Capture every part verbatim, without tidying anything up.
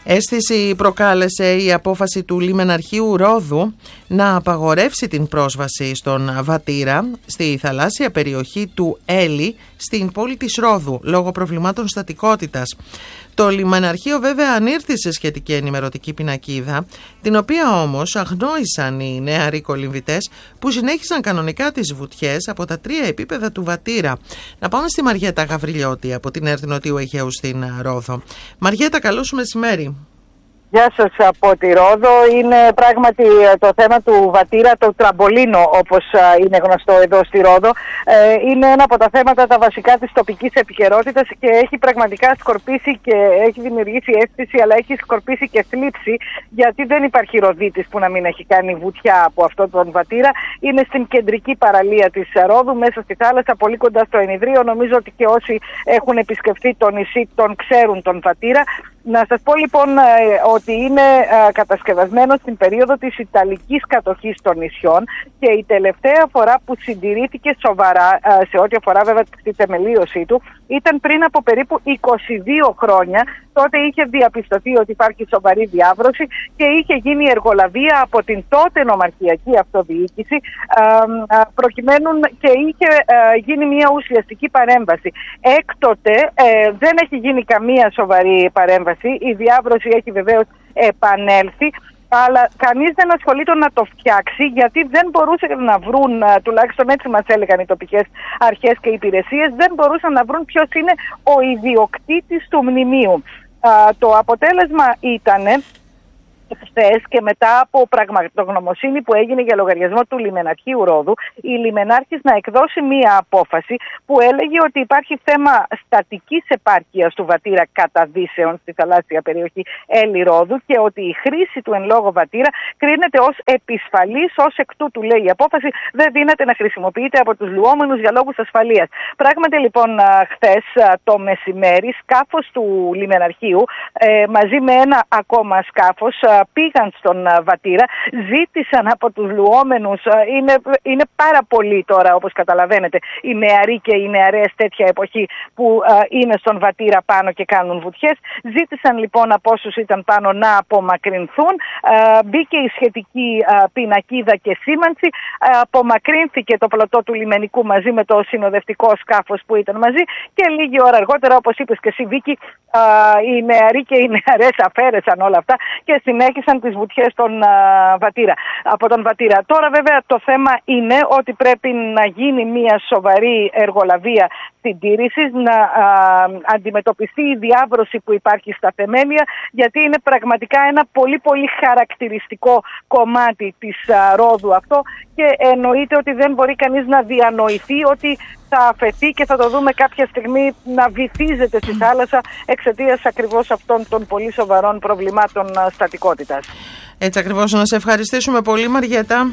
Αίσθηση προκάλεσε η απόφαση του Λιμεναρχείου Ρόδου να απαγορεύσει την πρόσβαση στον Βατήρα στη θαλάσσια περιοχή του Έλλη στην πόλη της Ρόδου λόγω προβλημάτων στατικότητας. Το Λιμεναρχείο βέβαια ανήρθησε σχετική ενημερωτική πινακίδα, την οποία όμως αγνόησαν οι νεαροί κολυμβητές που συνέχισαν κανονικά τις βουτιές από τα τρία επίπεδα του Βατήρα. Να πάμε στη Μαριέτα Γαβριλιώτη από την ΕΡΤ Νοτιού Αιγαίου στην Ρόδο. Μαριέτα, καλό σου μεσημέρι. Γεια σας από τη Ρόδο. Είναι πράγματι το θέμα του Βατήρα, το τραμπολίνο όπως είναι γνωστό εδώ στη Ρόδο. Είναι ένα από τα θέματα τα βασικά της τοπικής επικαιρότητας και έχει πραγματικά σκορπίσει και έχει δημιουργήσει αίσθηση, αλλά έχει σκορπίσει και θλίψη, γιατί δεν υπάρχει Ροδίτης που να μην έχει κάνει βουτιά από αυτό τον Βατήρα. Είναι στην κεντρική παραλία της Ρόδου, μέσα στη θάλασσα, πολύ κοντά στο Ενιδρίο. Νομίζω ότι και όσοι έχουν επισκεφθεί το νησί τον ξέρουν τον Βατήρα. Να σας πω λοιπόν ότι είναι κατασκευασμένο στην περίοδο της Ιταλικής κατοχής των νησιών και η τελευταία φορά που συντηρήθηκε σοβαρά, σε ό,τι αφορά βέβαια τη θεμελίωσή του, ήταν πριν από περίπου είκοσι δύο χρόνια. Τότε είχε διαπιστωθεί ότι υπάρχει σοβαρή διάβρωση και είχε γίνει εργολαβία από την τότε νομαρχιακή αυτοδιοίκηση, προκειμένου και είχε γίνει μια ουσιαστική παρέμβαση. Έκτοτε δεν έχει γίνει καμία σοβαρή παρέμβαση. Η διάβρωση έχει βεβαίως επανέλθει, αλλά κανείς δεν ασχολείται να το φτιάξει, γιατί δεν μπορούσαν να βρουν, τουλάχιστον έτσι μας έλεγαν οι τοπικές αρχές και υπηρεσίες, δεν μπορούσαν να βρουν ποιος είναι ο ιδιοκτήτης του μνημείου. Α, το αποτέλεσμα ήτανε χθες και μετά από πραγματογνωμοσύνη που έγινε για λογαριασμό του Λιμεναρχείου Ρόδου, η Λιμενάρχης να εκδώσει μία απόφαση που έλεγε ότι υπάρχει θέμα στατικής επάρκειας του Βατήρα κατά δύσεων στη θαλάσσια περιοχή Έλλη Ρόδου και ότι η χρήση του εν λόγω Βατήρα κρίνεται ως επισφαλής, ως εκ τούτου, λέει η απόφαση, δεν δύναται να χρησιμοποιείται από τους λουόμενους για λόγους ασφαλείας. Πράγματι λοιπόν χθες το μεσημέρι σκάφος του Λιμεναρχείου ε, μαζί με ένα ακόμα σκάφος πήγαν στον Βατήρα, ζήτησαν από τους λουόμενους, είναι, είναι πάρα πολλοί τώρα όπως καταλαβαίνετε οι νεαροί και οι νεαρές τέτοια εποχή που α, είναι στον Βατήρα πάνω και κάνουν βουτιές, ζήτησαν λοιπόν από όσους ήταν πάνω να απομακρυνθούν, α, μπήκε η σχετική α, πινακίδα και σήμανση, α, απομακρύνθηκε το πλωτό του λιμενικού μαζί με το συνοδευτικό σκάφος που ήταν μαζί και λίγη ώρα αργότερα, όπως είπες και εσύ Βίκη, α, οι νεαροί και οι νεαρές αφαίρεσαν όλα αυτά και συνέχισαν τις βουτιές στον, α, Βατήρα, από τον Βατήρα. Τώρα βέβαια το θέμα είναι ότι πρέπει να γίνει μια σοβαρή εργολαβία συντήρησης, να α, αντιμετωπιστεί η διάβρωση που υπάρχει στα θεμέλια, γιατί είναι πραγματικά ένα πολύ πολύ χαρακτηριστικό κομμάτι της α, Ρόδου αυτό και εννοείται ότι δεν μπορεί κανείς να διανοηθεί ότι θα αφαιθεί και θα το δούμε κάποια στιγμή να βυθίζεται στη θάλασσα εξαιτίας ακριβώς αυτών των πολύ σοβαρών προβλημάτων στατικότητας. Έτσι ακριβώς. Να σε ευχαριστήσουμε πολύ, Μαριέτα.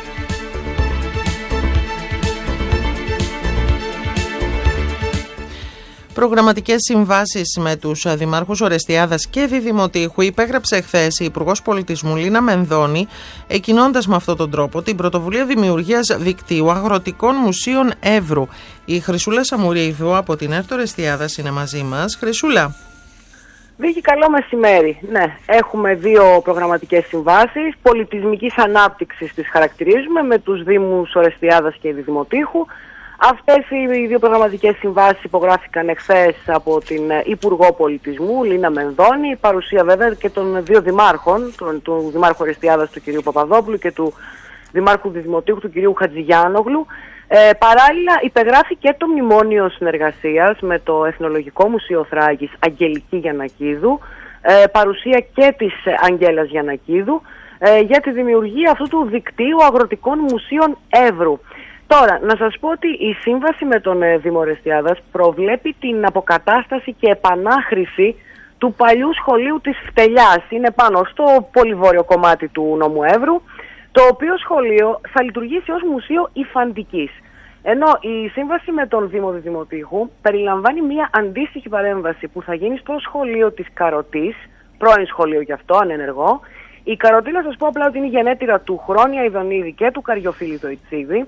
Προγραμματικές συμβάσεις με τους δημάρχους Ορεστιάδας και Διδημοτήχου υπέγραψε χθες η Υπουργός Πολιτισμού Λίνα Μενδώνη, εκκινώντας με αυτόν τον τρόπο την πρωτοβουλία δημιουργίας δικτύου αγροτικών μουσείων Εύρου. Η Χρυσούλα Σαμουρίδου από την ΕΡΤ Ορεστιάδας είναι μαζί μας. Χρυσούλα. Βίκη, καλό μεσημέρι. Ναι, έχουμε δύο προγραμματικές συμβάσεις πολιτισμικής ανάπτυξης, τις χαρακτηρίζουμε, με τους Δήμους Ορεστιάδας και Διδημοτήχου. Αυτές οι δύο προγραμματικές συμβάσεις υπογράφηκαν εχθές από την Υπουργό Πολιτισμού, Λίνα Μενδώνη, η παρουσία βέβαια και των δύο δημάρχων, του, του Δημάρχου Ορεστιάδας του κ. Παπαδόπουλου και του Δημάρχου Διδημοτήχου του κ. Χατζηγιάνογλου. Ε, παράλληλα υπεγράφει και το μνημόνιο συνεργασίας με το Εθνολογικό Μουσείο Θράκης Αγγελική Γιαννακίδου, ε, παρουσία και της Αγγέλας Γιαννακίδου, ε, για τη δημιουργία αυτού του δικτύου αγροτικών μουσείων Εύρου. Τώρα, να σας πω ότι η σύμβαση με τον ε, Δήμο Ορεστιάδας προβλέπει την αποκατάσταση και επανάχρηση του παλιού σχολείου της Φτελιάς. Είναι πάνω στο πολύ βόρειο κομμάτι του νόμου Εύρου, το οποίο σχολείο θα λειτουργήσει ως μουσείο υφαντικής. Ενώ η σύμβαση με τον Δήμο Διδημοτήχου περιλαμβάνει μια αντίστοιχη παρέμβαση που θα γίνει στο σχολείο της Καροτής, πρώην σχολείο γι' αυτό, ανενεργό. Η Καροτή, να σας πω απλά ότι είναι η γενέτειρα του Χρόνια Ιδονίδη και του Καριοφίλη Δοϊτσίδη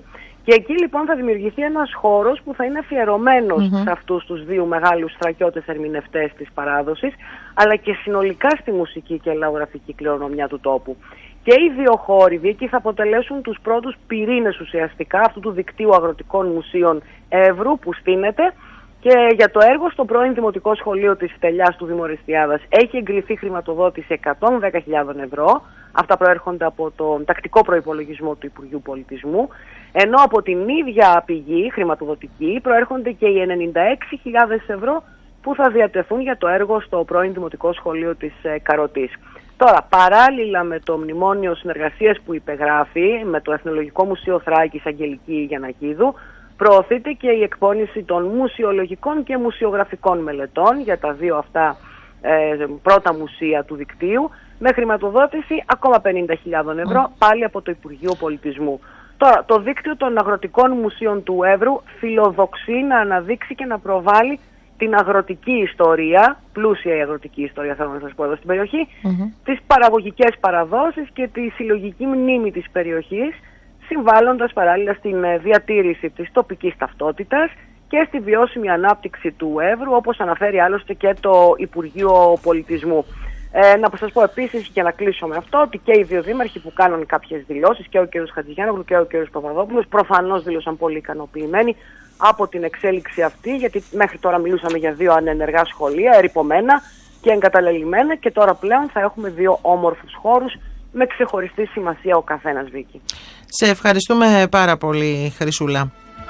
Και εκεί λοιπόν θα δημιουργηθεί ένας χώρος που θα είναι αφιερωμένος Mm-hmm. σε αυτούς τους δύο μεγάλους θρακιώτες ερμηνευτές της παράδοσης, αλλά και συνολικά στη μουσική και λαογραφική κληρονομιά του τόπου. Και οι δύο χώροι εκεί θα αποτελέσουν τους πρώτους πυρήνες ουσιαστικά αυτού του δικτύου αγροτικών μουσείων Εύρου που στείνεται. Και για το έργο στο πρώην Δημοτικό Σχολείο της Στελιάς του Δήμου Ορεστιάδας έχει εγκριθεί χρηματοδότηση εκατόν δέκα χιλιάδες ευρώ. Αυτά προέρχονται από τον τακτικό προϋπολογισμό του Υπουργείου Πολιτισμού. Ενώ από την ίδια πηγή χρηματοδοτική προέρχονται και οι ενενήντα έξι χιλιάδες ευρώ που θα διατεθούν για το έργο στο πρώην Δημοτικό Σχολείο της Καροτής. Τώρα, παράλληλα με το μνημόνιο συνεργασίας που υπεγράφει με το Εθνολογικό Μουσείο Θράκης Αγγελική Γιαννακίδου, προωθείται και η εκπόνηση των μουσιολογικών και μουσιογραφικών μελετών για τα δύο αυτά ε, πρώτα μουσεία του δικτύου, με χρηματοδότηση ακόμα πενήντα χιλιάδες ευρώ πάλι από το Υπουργείο Πολιτισμού. Τώρα, το δίκτυο των αγροτικών μουσείων του Εύρου φιλοδοξεί να αναδείξει και να προβάλλει την αγροτική ιστορία, πλούσια η αγροτική ιστορία θέλω να σας πω εδώ στην περιοχή, mm-hmm. τις παραγωγικές παραδόσεις και τη συλλογική μνήμη της περιοχής, συμβάλλοντας παράλληλα στην διατήρηση της τοπικής ταυτότητας και στη βιώσιμη ανάπτυξη του Εύρου, όπως αναφέρει άλλωστε και το Υπουργείο Πολιτισμού. Ε, να σας πω επίσης, για να κλείσω με αυτό, ότι και οι δύο δήμαρχοι που κάνουν κάποιες δηλώσεις, και ο κ. Χατζηγιάννογλου και ο κ. Παπαδόπουλος, προφανώς δήλωσαν πολύ ικανοποιημένοι από την εξέλιξη αυτή, γιατί μέχρι τώρα μιλούσαμε για δύο ανενεργά σχολεία, ερειπωμένα και εγκαταλελειμμένα, και τώρα πλέον θα έχουμε δύο όμορφους χώρους με ξεχωριστή σημασία ο καθένας, Βίκη. Σε ευχαριστούμε πάρα πολύ, Χρυσούλα.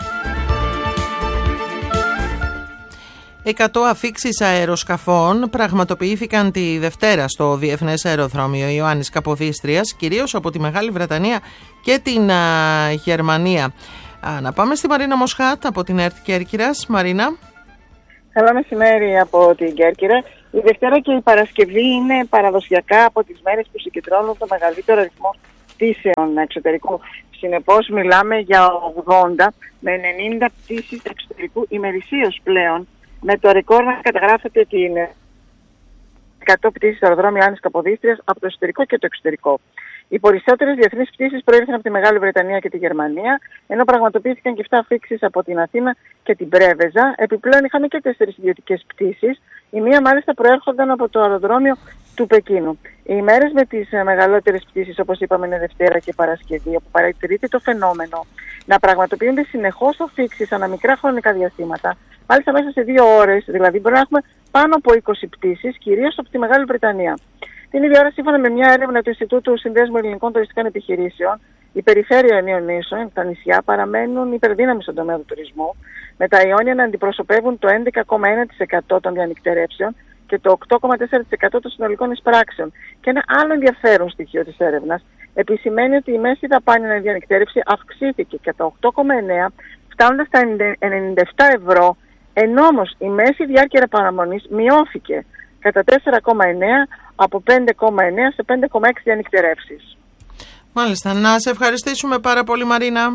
Εκατό αφίξεις αεροσκαφών πραγματοποιήθηκαν τη Δευτέρα στο Διεθνές Αεροδρόμιο Ιωάννης Καποδίστριας, κυρίως από τη Μεγάλη Βρετανία και την α, Γερμανία. Α, να πάμε στη Μαρίνα Μοσχάτ από την ΕΡΤ Κέρκυρας. Μαρίνα. Καλό μεσημέρι από την Κέρκυρα. Η Δευτέρα και η Παρασκευή είναι παραδοσιακά από τις μέρες που συγκεντρώνουν το μεγαλύτερο αριθμό πτήσεων εξωτερικού. Συνεπώς μιλάμε για ογδόντα με ενενήντα πτήσεις εξωτερικού ημερησίως πλέον, με το ρεκόρ να καταγράφεται ότι είναι εκατό πτήσεις στο αεροδρόμιο Ιωάννης Καποδίστριας από το εσωτερικό και το εξωτερικό. Οι περισσότερες διεθνείς πτήσεις προήλθαν από τη Μεγάλη Βρετανία και τη Γερμανία, ενώ πραγματοποιήθηκαν και εφτά αφίξεις από την Αθήνα και την Πρέβεζα. Επιπλέον είχαμε και τέσσερις ιδιωτικές πτήσεις. Η μία μάλιστα προέρχονταν από το αεροδρόμιο του Πεκίνου. Οι ημέρες με τις μεγαλύτερες πτήσεις, όπως είπαμε, είναι Δευτέρα και Παρασκευή, όπου παρατηρείται το φαινόμενο να πραγματοποιούνται συνεχώς αφίξεις ανά μικρά χρονικά διαστήματα. Μάλιστα μέσα σε δύο ώρες, δηλαδή μπορεί να έχουμε πάνω από είκοσι πτήσεις, κυρίως από τη Μεγάλη Βρετανία. Την ίδια ώρα, σύμφωνα με μια έρευνα του Ινστιτούτου Συνδέσμου Ελληνικών Τουριστικών Επιχειρήσεων, η περιφέρεια Ιωνίων Νήσων, τα νησιά, παραμένουν υπερδύναμοι στον τομέα του τουρισμού, με τα Ιόνια να αντιπροσωπεύουν το έντεκα κόμμα ένα τοις εκατό των διανυκτερεύσεων και το οκτώ κόμμα τέσσερα τοις εκατό των συνολικών εισπράξεων. Και ένα άλλο ενδιαφέρον στοιχείο της έρευνας επισημαίνει ότι η μέση δαπάνη αναδιανυκτέρευση αυξήθηκε κατά οκτώ κόμμα εννέα, φτάνοντας στα ενενήντα επτά ευρώ, ενώ όμως η μέση διάρκεια παραμονής μειώθηκε κατά τέσσερα κόμμα εννέα από πέντε κόμμα εννέα σε πέντε κόμμα έξι διανυκτερεύσεις. Μάλιστα. Να σε ευχαριστήσουμε πάρα πολύ, Μαρίνα.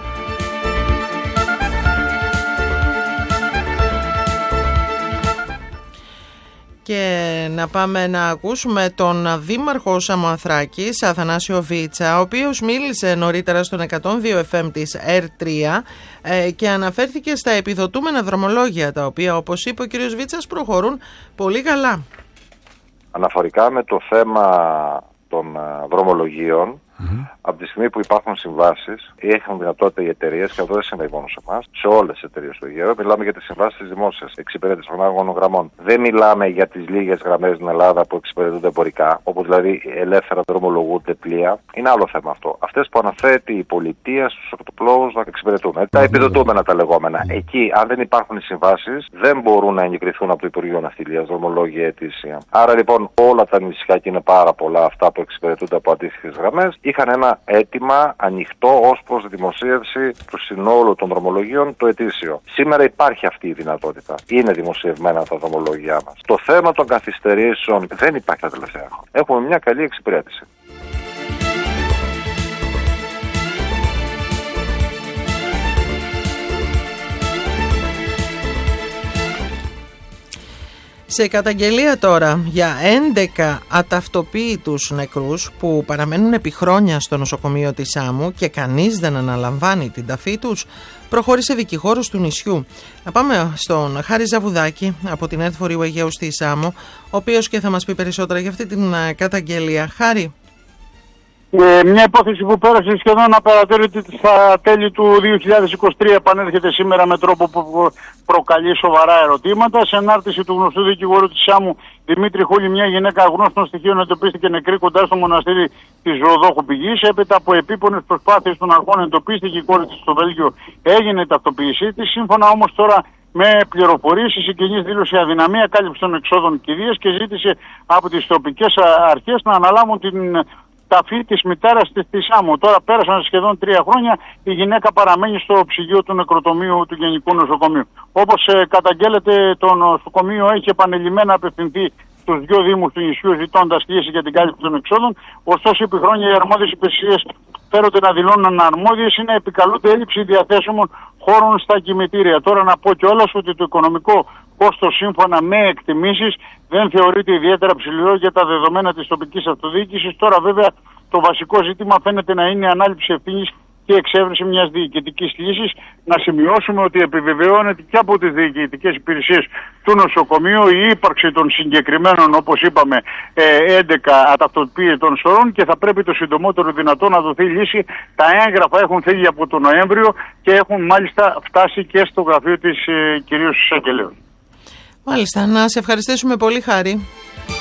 Και να πάμε να ακούσουμε τον Δήμαρχο Σαμοαθράκης, Αθανάσιο Βίτσα, ο οποίος μίλησε νωρίτερα στον εκατόν δύο εφ εμ της ερ τρία ε, και αναφέρθηκε στα επιδοτούμενα δρομολόγια, τα οποία, όπως είπε ο κ. Βίτσας, προχωρούν πολύ καλά. Αναφορικά με το θέμα των δρομολογίων, mm-hmm. από τη στιγμή που υπάρχουν συμβάσεις, έχουν δυνατότητα οι εταιρείες, και αυτό δεν συμβαίνει μόνο σε εμάς, σε όλες τις εταιρείες του ΓΕΟ, μιλάμε για τις συμβάσεις της δημόσιας εξυπηρέτησης των άγωνων γραμμών. Δεν μιλάμε για τις λίγες γραμμές στην Ελλάδα που εξυπηρετούνται εμπορικά, όπου δηλαδή ελεύθερα δρομολογούνται πλοία. Είναι άλλο θέμα αυτό. Αυτές που αναθέτει η πολιτεία στους ακτοπλώους να εξυπηρετούν. Mm-hmm. Τα επιδοτούμενα τα λεγόμενα. Mm-hmm. Εκεί, αν δεν υπάρχουν οι συμβάσεις, δεν μπορούν να εγκριθούν από το Υπουργείο Ναυτιλίας δρομολόγια ετήσια. Άρα λοιπόν όλα τα νησιά, και είναι πάρα πολλά αυτά που εξυπηρετούνται από αντίστοιχες γραμμές, είχαν ένα αίτημα ανοιχτό ως προς δημοσίευση του συνόλου των δρομολογίων το ετήσιο. Σήμερα υπάρχει αυτή η δυνατότητα. Είναι δημοσιευμένα τα δρομολόγια μας. Το θέμα των καθυστερήσεων δεν υπάρχει τα τελευταία χρόνια. Έχουμε μια καλή εξυπηρέτηση. Σε καταγγελία τώρα για έντεκα αταυτοποίητους νεκρούς που παραμένουν επί χρόνια στο νοσοκομείο της Σάμου και κανείς δεν αναλαμβάνει την ταφή τους, προχώρησε δικηγόρος του νησιού. Να πάμε στον Χάρη Ζαβουδάκη από την ΕΡΤ Βορείου Αιγαίου στη Σάμο, ο οποίος και θα μας πει περισσότερα για αυτή την καταγγελία. Χάρη. Ε, μια υπόθεση που πέρασε σχεδόν απαρατήρητη στα τέλη του δύο χιλιάδες είκοσι τρία επανέρχεται σήμερα με τρόπο που προκαλεί σοβαρά ερωτήματα. Σε ανάρτηση του γνωστού δικηγόρου της Σάμου Δημήτρη Χούλη, μια γυναίκα αγνώστων στοιχείων εντοπίστηκε νεκρή κοντά στο μοναστήρι της Ζωοδόχου Πηγής. Έπειτα από επίπονες προσπάθειες των αρχών εντοπίστηκε η κόρη της στο Βέλγιο, έγινε η ταυτοποίησή της. Σύμφωνα όμως τώρα με πληροφορίες, η συγγενής δήλωσε αδυναμία κάλυψη των εξόδων κηδείας και ζήτησε από τις τοπικές αρχές να αναλάβουν την ταφή της μητέρας της στη Σάμο. Τώρα πέρασαν σχεδόν τρία χρόνια, η γυναίκα παραμένει στο ψυγείο του νεκροτομείου του Γενικού Νοσοκομείου. Όπως ε, καταγγέλλεται, το νοσοκομείο έχει επανειλημμένα απευθυνθεί στους δύο δήμους του νησιού ζητώντας λύση για την κάλυψη των εξόδων. Ωστόσο, επί χρόνια οι αρμόδιες υπηρεσίες φέρονται να δηλώνουν αρμόδιες, είναι επικαλούνται έλλειψη διαθέσιμων χώρων στα κημητήρια. Τώρα να πω κιόλας ότι το οικονομικό κόστος σύμφωνα με εκτιμήσεις δεν θεωρείται ιδιαίτερα ψηλό για τα δεδομένα της τοπικής αυτοδιοίκησης. Τώρα βέβαια το βασικό ζήτημα φαίνεται να είναι η ανάληψη ευθύνης και εξέβριση μιας διοικητικής λύσης. Να σημειώσουμε ότι επιβεβαιώνεται και από τις διοικητικές υπηρεσίες του νοσοκομείου η ύπαρξη των συγκεκριμένων, όπως είπαμε, έντεκα αταυτοποίητων σωρών και θα πρέπει το συντομότερο δυνατό να δοθεί λύση. Τα έγγραφα έχουν φύγει από τον Νοέμβριο και έχουν μάλιστα φτάσει και στο γραφείο της κυρίως Εισαγγελέως. Μάλιστα, να σε ευχαριστήσουμε πολύ, Χάρη.